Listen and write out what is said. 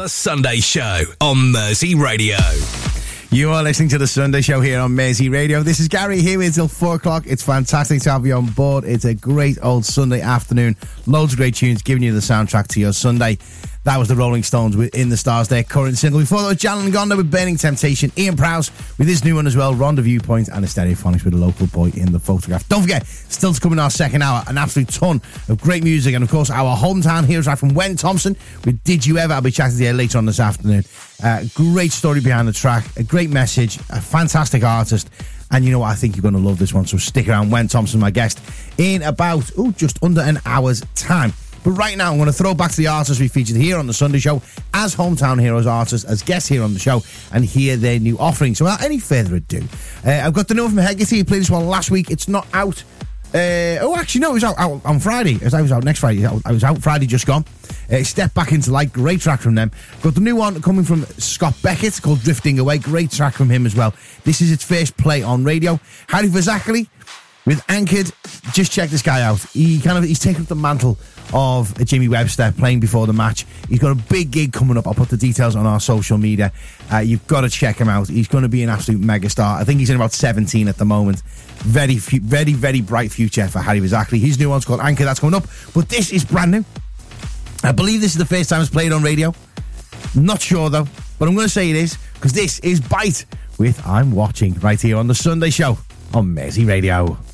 The Sunday Show on Mersey Radio. You are listening to The Sunday Show here on Mersey Radio. This is Gary here with till 4 o'clock. It's fantastic to have you on board. It's a great old Sunday afternoon. Loads of great tunes giving you the soundtrack to your Sunday. That was the Rolling Stones with In the Stars, their current single. Before that was Jan Gonda with Burning Temptation. Ian Prowse with his new one as well, Rendezvous Point, and the Stereophonics with A Local Boy in the Photograph. Don't forget, still to come in our second hour, an absolute ton of great music. And of course, our hometown heroes right from Wen Thompson with Did You Ever? I'll be chatting to you later on this afternoon. Great story behind the track, a great message, a fantastic artist. And you know what? I think you're going to love this one. So stick around. Wen Thompson, my guest, in about just under an hour's time. But right now, I'm going to throw back to the artists we featured here on the Sunday Show as Hometown Heroes artists, as guests here on the show, and hear their new offering. So without any further ado, I've got the new one from Hegarty. He played this one last week. It's not out. Actually, no, it was out on Friday. I was out next Friday. I was out Friday just gone. Step Back Into Light. Great track from them. Got the new one coming from Scott Beckett called Drifting Away. Great track from him as well. This is its first play on radio. Harry Verzakli with Anchored. Just check this guy out. He's taken up the mantle of Jimmy Webster playing before the match. He's got a big gig coming up. I'll put the details on our social media. You've got to check him out. He's going to be an absolute megastar. I think he's in about 17 at the moment. Very, very bright future for Harry Verzakli. His new one's called Anchor. That's coming up. But this is brand new. I believe this is the first time it's played on radio. Not sure though, but I'm going to say it is, because this is Bite with I'm Watching right here on the Sunday Show on Mersey Radio.